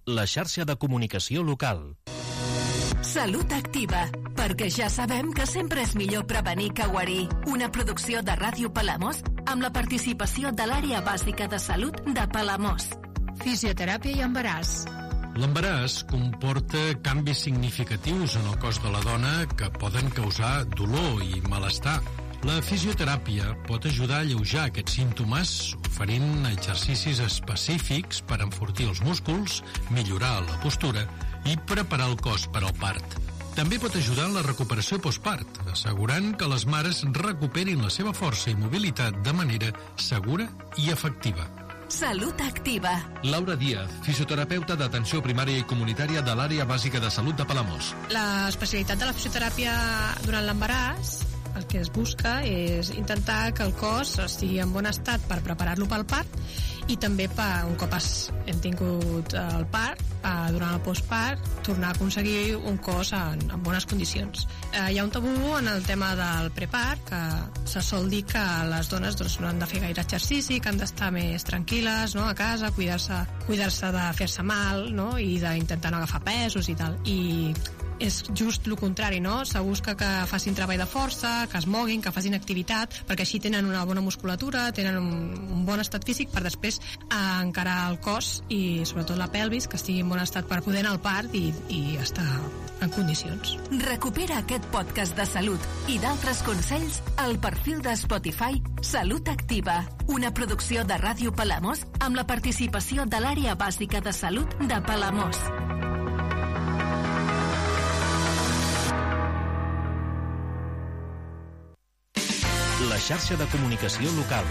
la xarxa de comunicació local. Salut Activa, perquè ja sabem que sempre és millor prevenir que guarir. Una producció de Ràdio Palamós amb la participació de l'Àrea Bàsica de Salut de Palamós. Fisioteràpia i embaràs. L'embaràs comporta canvis significatius en el cos de la dona que poden causar dolor i malestar. La fisioteràpia pot ajudar a alleujar aquests símptomes oferint exercicis específics per enfortir els músculs, millorar la postura i preparar el cos per al part. També pot ajudar en la recuperació postpart, assegurant que les mares recuperin la seva força i mobilitat de manera segura i efectiva. Salut Activa. Laura Díaz, fisioterapeuta d'atenció primària i comunitària de l'Àrea Bàsica de Salut de Palamós. L'especialitat de la fisioteràpia durant l'embaràs, el que es busca és intentar que el cos estigui en bon estat per preparar-lo pel part i també un cop hem tingut el part, durant el postpart, tornar a aconseguir un cos en bones condicions. Hi ha un tabú en el tema del prepart, que se sol dir que les dones no han de fer gaire exercici, que han d'estar més tranquil·les, no, a casa, cuidar-se de fer-se mal, no, i d'intentar no agafar pesos i tal. I és just el contrari, no? Se busca que facin treball de força, que es moguin, que facin activitat, perquè així tenen una bona musculatura, tenen un bon estat físic per després encarar el cos i sobretot la pelvis, que estigui en bon estat per poder anar al part i estar en condicions. Recupera aquest podcast de salut i d'altres consells al perfil de Spotify Salut Activa, una producció de Ràdio Palamós amb la participació de l'Àrea Bàsica de Salut de Palamós. La xarxa de comunicació local.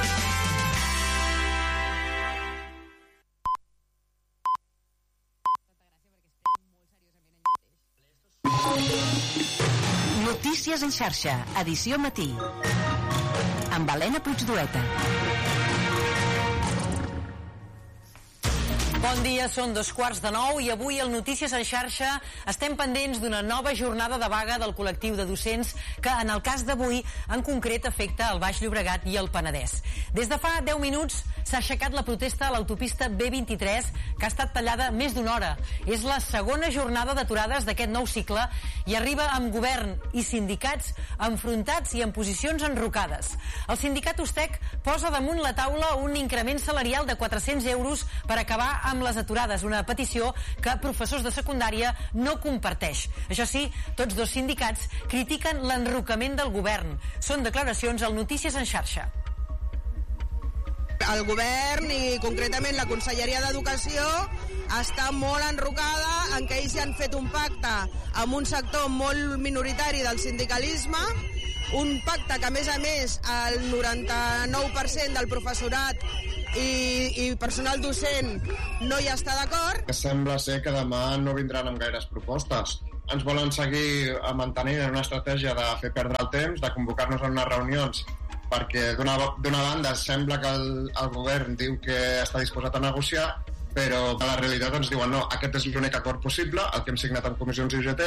Notícies en xarxa, edició matí. Amb Helena Puigdueta. Bon dia, són 8:45 i avui al Notícies en xarxa estem pendents d'una nova jornada de vaga del col·lectiu de docents que en el cas d'avui en concret afecta el Baix Llobregat i el Penedès. Des de fa 10 minuts s'ha aixecat la protesta a l'autopista B23 que ha estat tallada més d'una hora. És la segona jornada d'aturades d'aquest nou cicle i arriba amb govern i sindicats enfrontats i en posicions enrocades. El sindicat Ustec posa damunt la taula un increment salarial de 400 euros per acabar amb les aturades, una petició que professors de secundària no comparteix. Això sí, tots dos sindicats critiquen l'enrocament del govern. Són declaracions al Notícies en xarxa. El govern i concretament la Conselleria d'Educació està molt enrocada en que ells ja han fet un pacte amb un sector molt minoritari del sindicalisme, un pacte que a més el 99% del professorat i personal docent no hi està d'acord. Sembla ser que demà no vindran amb gaires propostes. Ens volen seguir mantenint en una estratègia de fer perdre el temps, de convocar-nos en unes reunions, perquè d'una banda sembla que el govern diu que està disposat a negociar, però a la realitat ens diuen no, aquest és l'únic acord possible, el que hem signat amb comissions i UGT.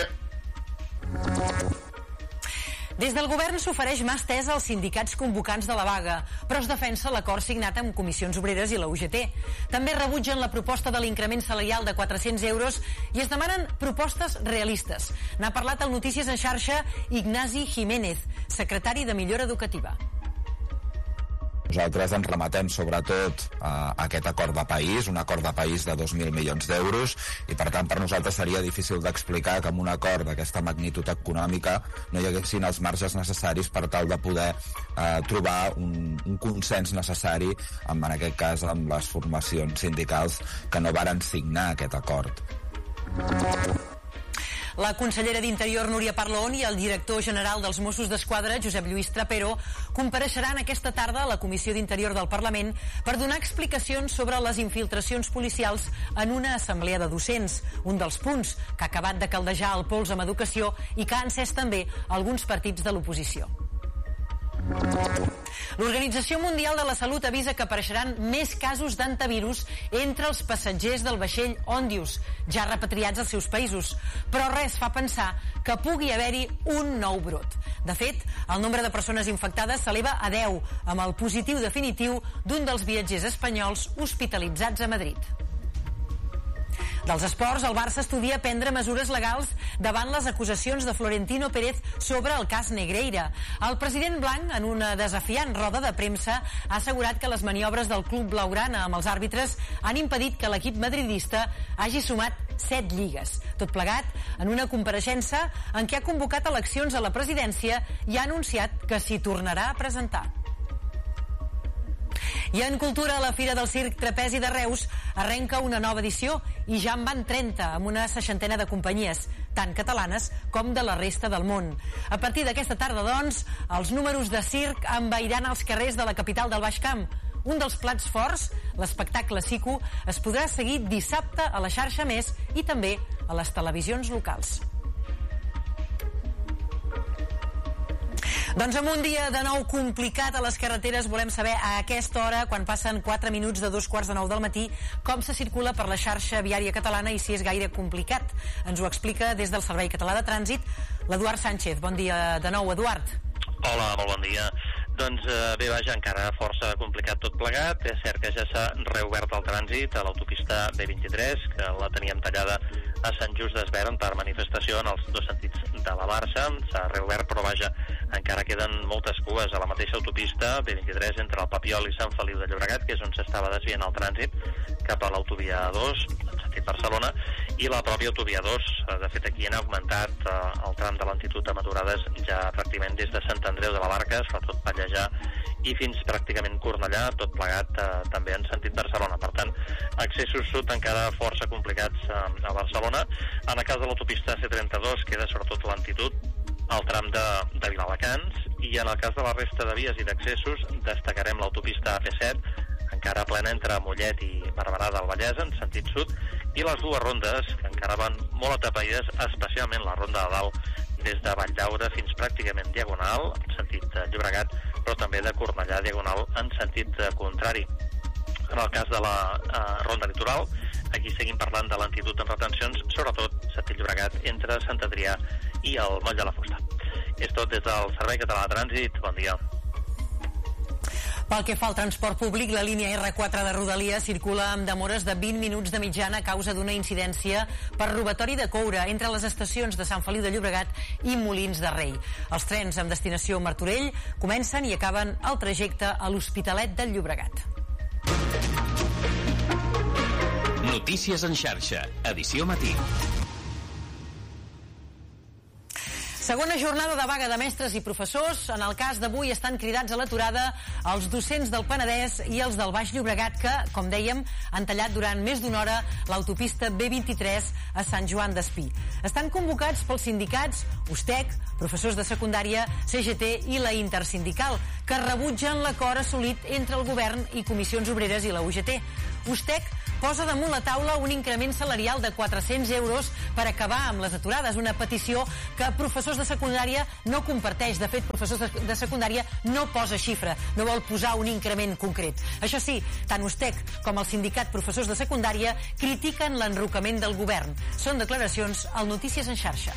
Des del govern s'ofereix mà estesa als sindicats convocants de la vaga, però es defensa l'acord signat amb Comissions Obreres i la UGT. També rebutgen la proposta de l'increment salarial de 400 euros i es demanen propostes realistes. N'ha parlat al Notícies en xarxa Ignasi Jiménez, secretari de Millora Educativa. Nosaltres ens remetem sobretot a aquest acord de país, un acord de país de 2.000 milions d'euros, i per tant per nosaltres seria difícil d'explicar que amb un acord d'aquesta magnitud econòmica no hi haguessin els marges necessaris per tal de poder trobar un consens necessari, en aquest cas amb les formacions sindicals que no varen signar aquest acord. La consellera d'Interior, Núria Parlon, i el director general dels Mossos d'Esquadra, Josep Lluís Trapero, compareixeran aquesta tarda a la Comissió d'Interior del Parlament per donar explicacions sobre les infiltracions policials en una assemblea de docents, un dels punts que ha acabat de caldejar el pols amb educació i que ha encès també alguns partits de l'oposició. L'Organització Mundial de la Salut avisa que apareixeran més casos d'antivirus entre els passatgers del vaixell Ondius, ja repatriats als seus països, però res fa pensar que pugui haver-hi un nou brot. De fet, el nombre de persones infectades s'eleva a 10, amb el positiu definitiu d'un dels viatgers espanyols hospitalitzats a Madrid. Dels esports, el Barça estudia prendre mesures legals davant les acusacions de Florentino Pérez sobre el cas Negreira. El president blanc, en una desafiant roda de premsa, ha assegurat que les maniobres del club blaugrana amb els àrbitres han impedit que l'equip madridista hagi sumat 7 lligues. Tot plegat en una compareixença en què ha convocat eleccions a la presidència i ha anunciat que s'hi tornarà a presentar. I en cultura, la Fira del Circ Trapezi de Reus arrenca una nova edició i ja en van 30, amb una 60 de companyies, tant catalanes com de la resta del món. A partir d'aquesta tarda, doncs, els números de circ envairan els carrers de la capital del Baix Camp. Un dels plats forts, l'espectacle Sico, es podrà seguir dissabte a la xarxa Més i també a les televisions locals. Doncs amb un dia de nou complicat a les carreteres, volem saber a aquesta hora, quan passen 4 minuts de 2:45 del matí, com se circula per la xarxa viària catalana i si és gaire complicat. Ens ho explica des del Servei Català de Trànsit l'Eduard Sánchez. Bon dia de nou, Eduard. Hola, molt bon dia. Doncs bé, vaja, encara força complicat tot plegat. És cert que ja s'ha reobert el trànsit a l'autopista B23, que la teníem tallada a Sant Just d'Esvern per manifestació en els dos sentits de la Barça. S'ha reobert, però vaja, encara queden moltes cues a la mateixa autopista B23 entre el Papiol i Sant Feliu de Llobregat, que és on s'estava desviant el trànsit cap a l'autovia 2, en sentit Barcelona, i la pròpia autovia 2. De fet, aquí han augmentat el tram de lentitud amb aturades ja pràcticament des de Sant Andreu de la Barca, sobretot Pallejà, i fins pràcticament Cornellà, tot plegat també en sentit Barcelona. Per tant, accessos sud encara força complicats a Barcelona. En el cas de l'autopista C32 queda sobretot lentitud al tram de Viladecans, i en el cas de la resta de vies i d'accessos destacarem l'autopista AP7, encara plena entre Mollet i Barberà del Vallès en sentit sud, i les dues rondes que encara van molt atapeïdes, especialment la ronda de dalt des de Valldaura fins pràcticament diagonal en sentit Llobregat, però també de Cornellà diagonal en sentit contrari. En el cas de la ronda litoral, aquí seguim parlant de lentitud en retencions, sobretot sentit Llobregat entre Sant Adrià i el Moll de la Fusta. És tot des del Servei Català de Trànsit. Bon dia. Pel que fa al transport públic, la línia R4 de Rodalies circula amb demores de 20 minuts de mitjana a causa d'una incidència per robatori de coure entre les estacions de Sant Feliu de Llobregat i Molins de Rei. Els trens amb destinació Martorell comencen i acaben el trajecte a l'Hospitalet del Llobregat. Notícies en xarxa, edició matí. Segona jornada de vaga de mestres i professors. En el cas d'avui estan cridats a l'aturada els docents del Penedès i els del Baix Llobregat que, com dèiem, han tallat durant més d'una hora l'autopista B23 a Sant Joan d'Espí. Estan convocats pels sindicats USTEC, professors de secundària, CGT i la Intersindical, que rebutgen l'acord assolit entre el govern i Comissions Obreres i la UGT. USTEC posa damunt la taula un increment salarial de 400 euros per acabar amb les aturades, una petició que professors de secundària no comparteix. De fet, professors de secundària no posa xifra, no vol posar un increment concret. Això sí, tant USTEC com el sindicat professors de secundària critiquen l'enrocament del govern. Són declaracions al Notícies en xarxa.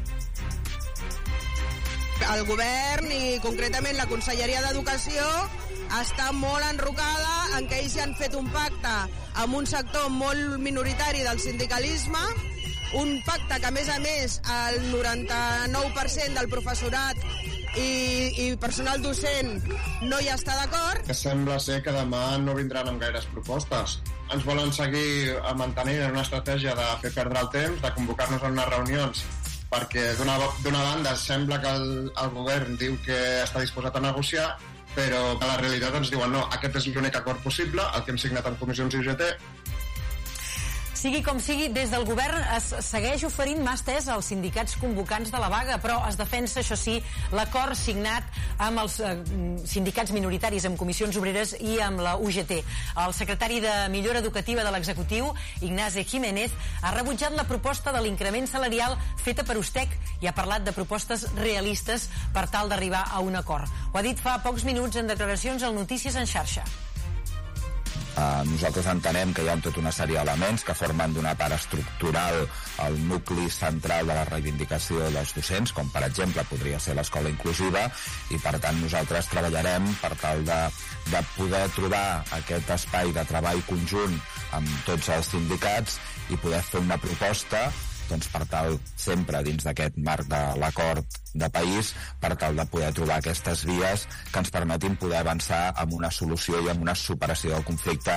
El govern i concretament la Conselleria d'Educació està molt enrocada en que ells ja han fet un pacte amb un sector molt minoritari del sindicalisme, un pacte que a més el 99% del professorat i personal docent no hi està d'acord. Que sembla ser que demà no vindran amb gaires propostes. Ens volen seguir mantenint en una estratègia de fer perdre el temps, de convocar-nos en unes reunions, perquè d'una banda sembla que el govern diu que està disposat a negociar, però a la realitat ens diuen no, aquest és l'únic acord possible, el que hem signat amb comissions i UGT. Sigui com sigui, des del govern es segueix oferint mà estesa als sindicats convocants de la vaga, però es defensa, això sí, l'acord signat amb els sindicats minoritaris, amb Comissions Obreres i amb la UGT. El secretari de Millora Educativa de l'Executiu, Ignasi Jiménez, ha rebutjat la proposta de l'increment salarial feta per USTEC i ha parlat de propostes realistes per tal d'arribar a un acord. Ho ha dit fa pocs minuts en declaracions al Notícies en xarxa. Nosaltres entenem que hi ha tota una sèrie d'elements que formen d'una part estructural el nucli central de la reivindicació dels docents, com per exemple podria ser l'escola inclusiva, i per tant nosaltres treballarem per tal de poder trobar aquest espai de treball conjunt amb tots els sindicats i poder fer una proposta per tal, sempre dins d'aquest marc de l'acord de país, per tal de poder trobar aquestes vies que ens permetin poder avançar amb una solució i amb una superació del conflicte.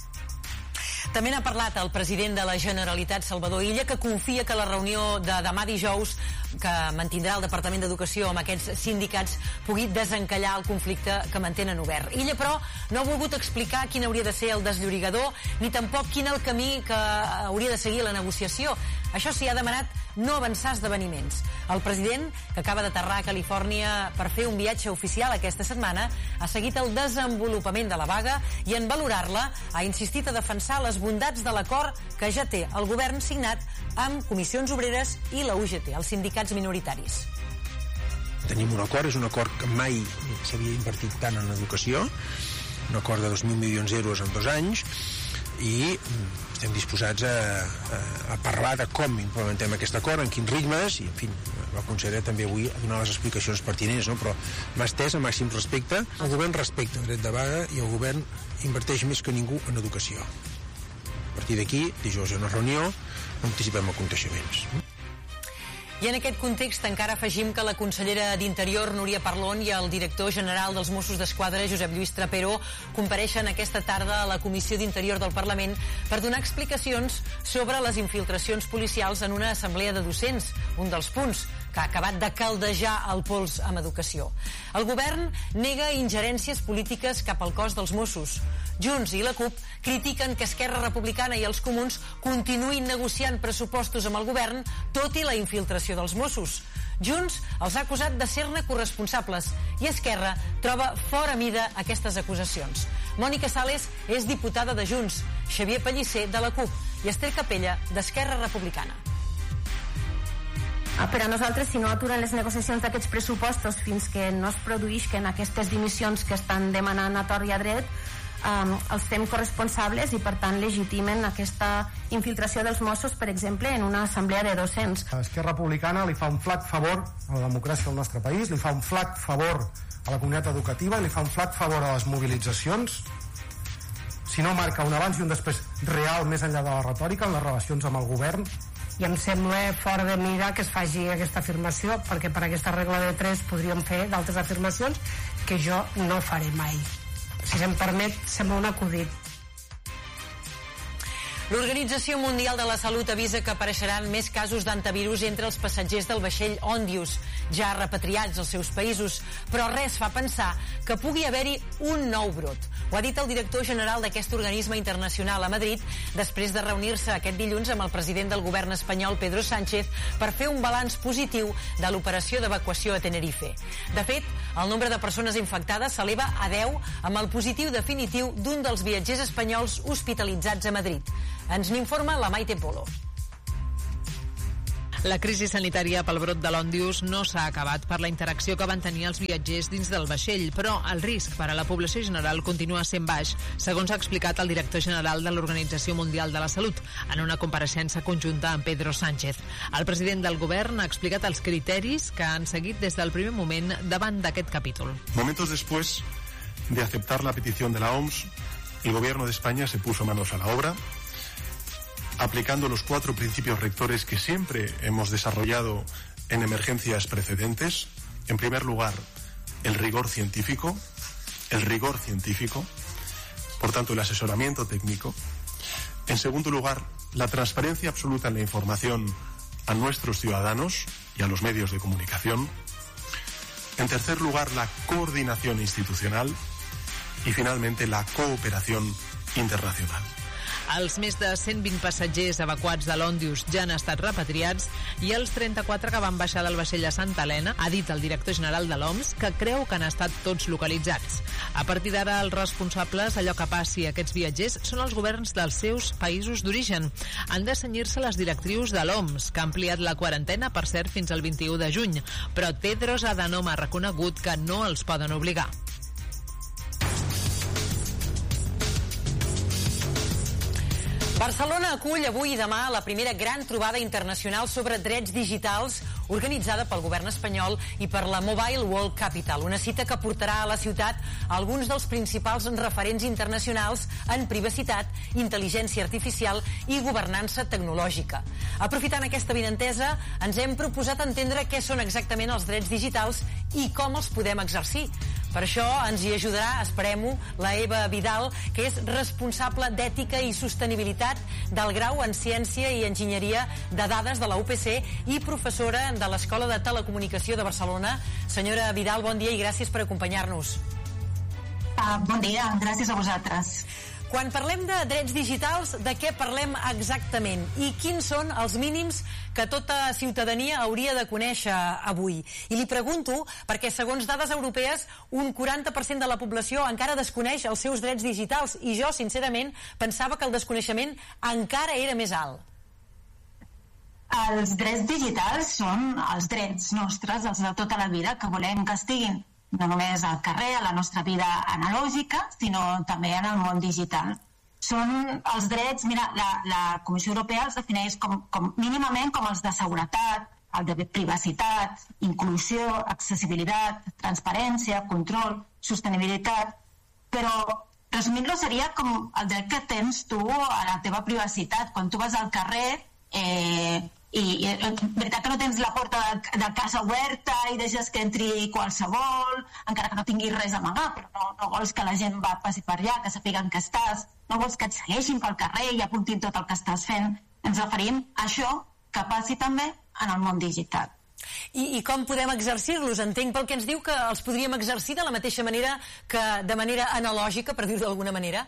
També n'ha parlat el president de la Generalitat, Salvador Illa, que confia que la reunió de demà dijous que mantindrà el Departament d'Educació amb aquests sindicats pugui desencallar el conflicte que mantenen obert. Illa, però, no ha volgut explicar quin hauria de ser el desllorigador ni tampoc quin el camí que hauria de seguir la negociació. Això sí, ha demanat no avançar esdeveniments. El president, que acaba d'aterrar a Califòrnia per fer un viatge oficial aquesta setmana, ha seguit el desenvolupament de la vaga i en valorar-la ha insistit a defensar les bondats de l'acord que ja té el govern signat amb Comissions Obreres i la UGT, els sindicats minoritaris. Tenim un acord, és un acord que mai s'havia invertit tant en educació, un acord de 2.000 milions d'euros en 2 anys, i estem disposats a parlar de com implementem aquest acord, en quins ritmes, i en fi, la consellera també avui ha donat les explicacions pertinents, no? Però m'ha estès amb màxim respecte. El govern respecta el dret de vaga i el govern inverteix més que ningú en educació. A partir d'aquí, dijous hi ha una reunió, anticipem aconteixements. I en aquest context encara afegim que la consellera d'Interior, Núria Parlon, i el director general dels Mossos d'Esquadra, Josep Lluís Trapero, compareixen aquesta tarda a la Comissió d'Interior del Parlament per donar explicacions sobre les infiltracions policials en una assemblea de docents, un dels punts que ha acabat de caldejar el pols amb educació. El govern nega ingerències polítiques cap al cos dels Mossos. Junts i la CUP critiquen que Esquerra Republicana i els Comuns continuïn negociant pressupostos amb el govern, tot i la infiltració dels Mossos. Junts els ha acusat de ser-ne corresponsables i Esquerra troba fora mida aquestes acusacions. Mònica Sales és diputada de Junts, Xavier Pellicer de la CUP i Esther Capella d'Esquerra Republicana. Per a nosaltres, si no aturen les negociacions d'aquests pressupostos fins que no es produïsquen aquestes dimissions que estan demanant a tort i a dret, els fem corresponsables i per tant legitimen aquesta infiltració dels Mossos, per exemple, en una assemblea de docents. Esquerra Republicana li fa un flac favor a la democràcia del nostre país, li fa un flac favor a la comunitat educativa, li fa un flac favor a les mobilitzacions, si no marca un abans i un després real més enllà de la retòrica en les relacions amb el govern. I em sembla fora de mira que es faci aquesta afirmació, perquè per aquesta regla de 3 podríem fer d'altres afirmacions que jo no faré mai. Si se'm permet, sembla un acudit. L'Organització Mundial de la Salut avisa que apareixeran més casos d'antivirus entre els passatgers del vaixell Ondius, ja repatriats als seus països, però res fa pensar que pugui haver-hi un nou brot. Ho ha dit el director general d'aquest organisme internacional a Madrid després de reunir-se aquest dilluns amb el president del govern espanyol, Pedro Sánchez, per fer un balanç positiu de l'operació d'evacuació a Tenerife. De fet, el nombre de persones infectades s'eleva a 10 amb el positiu definitiu d'un dels viatgers espanyols hospitalitzats a Madrid. Ens n'informa la Maite Polo. La crisi sanitària pel brot de l'Òndius no s'ha acabat per la interacció que van tenir els viatgers dins del vaixell, però el risc per a la població general continua sent baix, segons ha explicat el director general de l'Organització Mundial de la Salut en una compareixença conjunta amb Pedro Sánchez. El president del govern ha explicat els criteris que han seguit des del primer moment davant d'aquest capítol. Momentos después de aceptar la petición de la OMS, el gobierno de España se puso manos a la obra, aplicando los 4 principios rectores que siempre hemos desarrollado en emergencias precedentes. En primer lugar, el rigor científico, por tanto el asesoramiento técnico. En segundo lugar, la transparencia absoluta en la información a nuestros ciudadanos y a los medios de comunicación. En tercer lugar, la coordinación institucional y finalmente la cooperación internacional. Els més de 120 passatgers evacuats de l'Òndius ja han estat repatriats i els 34 que van baixar del vaixell a Santa Helena, ha dit el director general de l'OMS, que creu que han estat tots localitzats. A partir d'ara, els responsables d'allò que passi a aquests viatgers són els governs dels seus països d'origen. Han de cenyir-se les directrius de l'OMS, que ha ampliat la quarantena, per cert, fins al 21 de juny, però Tedros Adhanom ha reconegut que no els poden obligar. Barcelona acull avui i demà la primera gran trobada internacional sobre drets digitals organitzada pel govern espanyol i per la Mobile World Capital, una cita que portarà a la ciutat alguns dels principals referents internacionals en privacitat, intel·ligència artificial i governança tecnològica. Aprofitant aquesta avinentesa, ens hem proposat entendre què són exactament els drets digitals i com els podem exercir. Per això ens hi ajudarà, esperem-ho, la Eva Vidal, que és responsable d'Ètica i Sostenibilitat del grau en Ciència i Enginyeria de Dades de la UPC i professora de l'Escola de Telecomunicació de Barcelona. Senyora Vidal, bon dia i gràcies per acompanyar-nos. Bon dia, gràcies a vosaltres. Quan parlem de drets digitals, de què parlem exactament? I quins són els mínims que tota ciutadania hauria de conèixer avui? I li pregunto perquè, segons dades europees, un 40% de la població encara desconeix els seus drets digitals i jo, sincerament, pensava que el desconeixement encara era més alt. Els drets digitals són els drets nostres, els de tota la vida, que volem que estiguin no només al carrer, a la nostra vida analògica, sinó també en el món digital. Són els drets, mira, la Comissió Europea els defineix mínimament com els de seguretat, el de privacitat, inclusió, accessibilitat, transparència, control, sostenibilitat, però resumint-lo seria com el dret que tens tu a la teva privacitat. Quan tu vas al carrer i veritat que no tens la porta de casa oberta i deixes que entri qualsevol, encara que no tinguis res a amagar, però no vols que la gent passi per allà, que sàpiguen que estàs, no vols que et segueixin pel carrer i apuntin tot el que estàs fent. Ens referim a això que passi també en el món digital. I com podem exercir-los? Entenc pel que ens diu que els podríem exercir de la mateixa manera que de manera analògica, per dir-ho d'alguna manera?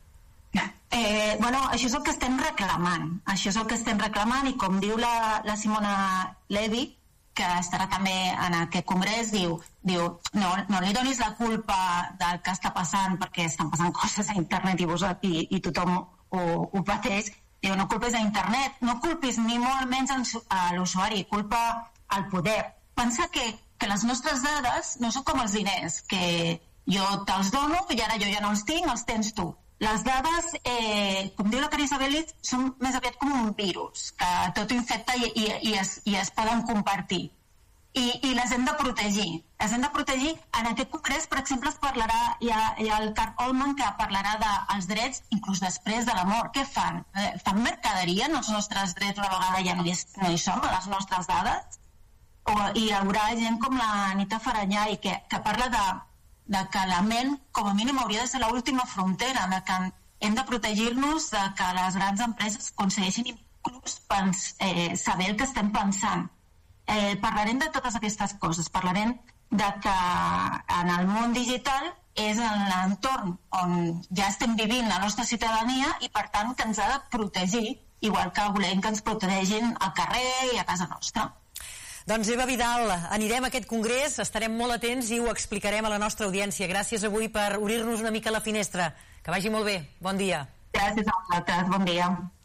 Això és el que estem reclamant, i com diu la Simona Levi, que estarà també en aquest congrés, diu no li donis la culpa del que està passant perquè estan passant coses a internet i tothom ho pateix. Diu, no culpis a internet, no culpis ni molt menys a l'usuari, culpa al poder. Pensa que les nostres dades no són com els diners, que jo te'ls dono i ara jo ja no els tinc, els tens tu. Les dades, com diu la Carissa Bellit, són més aviat com un virus, que tot infecta i es poden compartir. I les hem de protegir. Les hem de protegir. En aquest congrés, per exemple, es parlarà, hi ha el Carl Ollman que parlarà dels drets inclús després de la mort. Què fan? Fan mercaderia en els nostres drets una vegada ja no hi som, a les nostres dades? I hi haurà gent com la Anita Faranyà que parla de que la ment, com a mínim, hauria de ser l'última frontera, de que hem de protegir-nos de que les grans empreses aconsegueixin inclús saber el que estem pensant. Parlarem de totes aquestes coses, parlarem de que en el món digital és en l'entorn on ja estem vivint la nostra ciutadania i, per tant, que ens ha de protegir, igual que volem que ens protegin al carrer i a casa nostra. Doncs Eva Vidal, anirem a aquest congrés, estarem molt atents i ho explicarem a la nostra audiència. Gràcies avui per obrir-nos una mica la finestra. Que vagi molt bé. Bon dia. Gràcies a vosaltres. Bon dia.